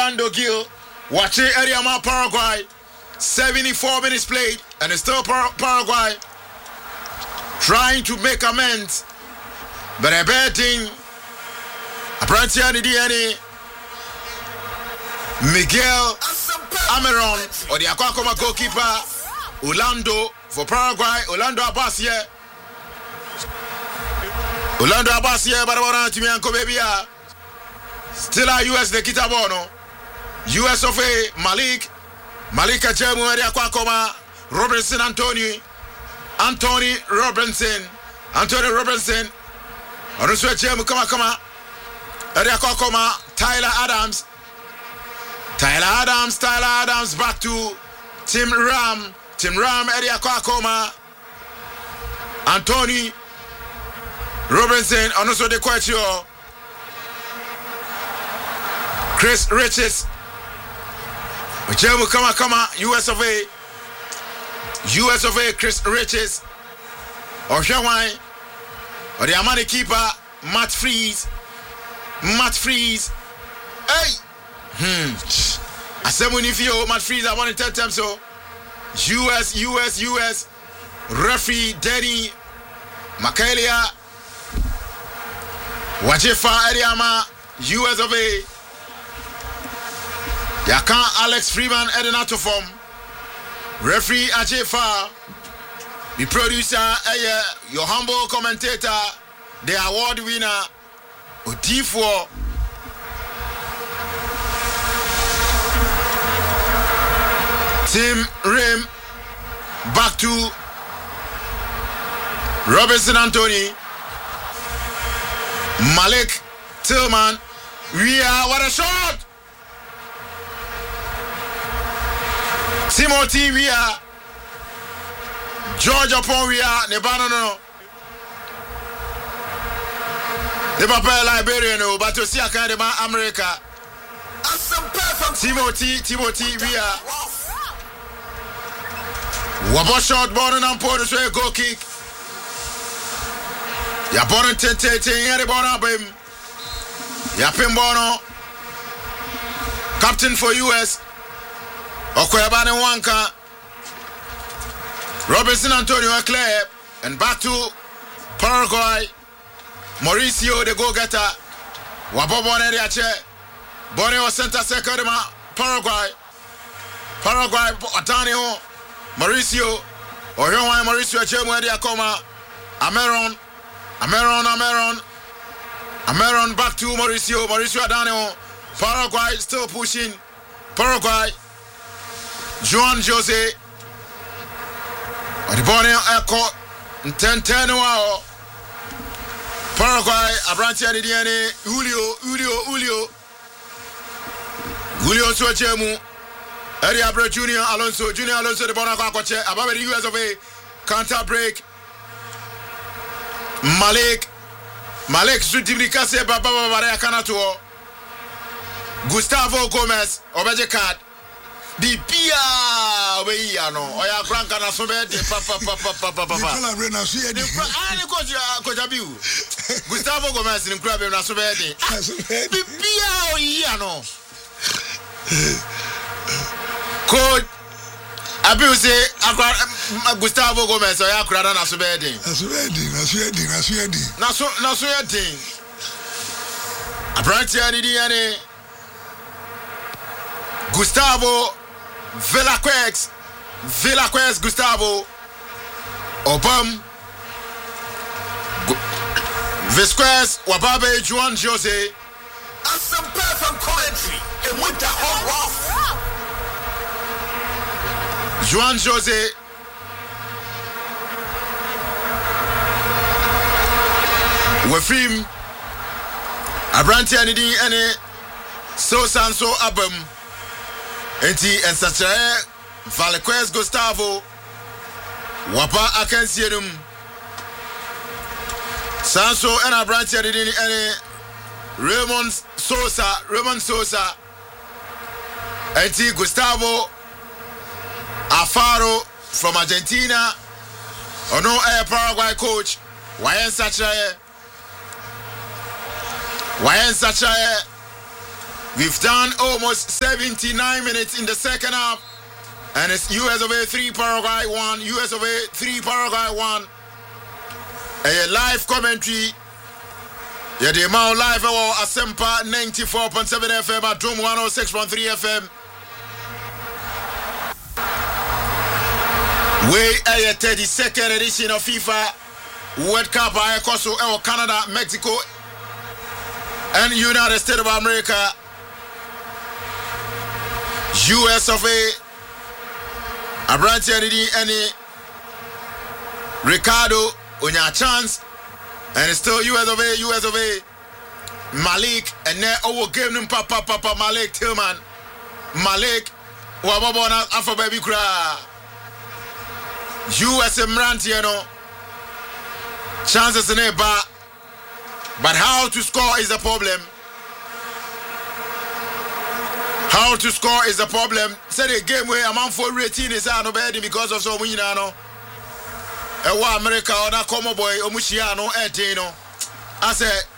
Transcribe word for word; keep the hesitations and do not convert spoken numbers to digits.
Orlando Gil. Watch it, Eriama Paraguay. seventy-four minutes played, and it's still Par- Paraguay trying to make amends. But I betting Aprantia the D N A Miguel Ameron or the Aquacoma goalkeeper Orlando for Paraguay. Orlando Abasia. Orlando Abasia, but I want to be Uncle Baby. Still a U S the Kitabono. U S of A Malik. Malika Jemu Area Kwakoma. Robinson Anthony. Anthony Robinson. Anthony Robinson. Onuswe Jemu Kama Kama. Area Kwakoma. Tyler Adams. Tyler Adams. Tyler Adams back to Tim Ram. Tim Ram Area Kwakoma. Anthony Robinson. Onuswe de Kwachio. Chris Riches. Jemu Kama Kama. U S of A. U S of A. Chris Riches. Oshawai. Or the Amani keeper. Matt Freeze. Matt Freeze. Hey. Hmm. I said when if you Matt Freeze, I want to tell them so. U S, U S, U S. Referee Denny Makaelia. Wajefa Eriama. U S of A. Yakan Alex Freeman Edenato form. Referee Ajefa. The producer, uh, your humble commentator, the award winner, Odifo. Tim Rim. Back to Robinson Anthony. Malik Tillman. We are, what a shot! Timothy we are. George upon we are. Nebano no. The papa Liberian no, but to see a kind of America. Timothy, Timothy we are. Wabo shot born and pour the goal kick. Ya born ten ten ten ya born abim. Ya pimbono. Captain for U S. Okoyabane Wanka. Robinson Antonio Eclair. And back to Paraguay. Mauricio the go-getter. Wabobone Riache. Borneo center second Paraguay. Paraguay Atanio. Mauricio. Oyowan Mauricio Chemu Ediakoma. Ameron. Ameron Ameron. Ameron back to Mauricio. Mauricio Adanio. Paraguay still pushing. Paraguay. Juan Jose. Borneo Echo. ten ten wow. Paraguay. Abrantia D N A. Julio. Julio. Julio. Julio Suachemu. Eddie Abre Junior Alonso. Junior Alonso. The Bonaco Aquache. Above the U S of A. Counter break. Malik. Malik Zutiblikase Baba Barea Kanato. Gustavo Gomez. Obeje card. Bibia we ya no oya franka na so be de papa papa papa papa Nicola Rena so ye de ani coach coach Abiu Gustavo Gomez ni kura be na so be de Bibia o ya no coach Abiu say akwa Gustavo Gomez oya kura na so be de na so be de na so ye de na so ye de na so na so ye de Abrantia ni di ani Gustavo Villaquez, Villaquez Gustavo, Obam, Visquez, Wababe, Juan Jose, and some perfect commentary, and with the hot rough. Juan Jose, Wafim, Abranti Anidi, and so Sanso Abam. Enti and such a Villaquez Gustavo Wapa Akansium Sanso and Abrantia did any Raymond Sosa, Raymond Sosa Enti Gustavo Afaro from Argentina. Oh no, a Paraguay coach. Why ain't such a Why ain't such a We've done almost seventy-nine minutes in the second half. And it's U S of A three, Paraguay one. U S of A three, Paraguay one. A live commentary. Yeah, the amount live at Asempa ninety-four point seven F M at Drum one oh six point three F M. We a thirty-second edition of FIFA World Cup by Kosovo, Canada, Mexico, and United States of America. U S of A, Abranti and Ricardo Onya Chance, and it's still U S of A, U S of A, Malik, and now our game name Papa Papa Malik Tillman, Malik, Wababona Alpha Baby Kra, U S Mranti, you know, chances in a bar, but how to score is the problem. How to score is the problem. Say the game where I'm on for rating is no bad because of some winner. No, a America or that come boy, Omushiano, Etino. I said.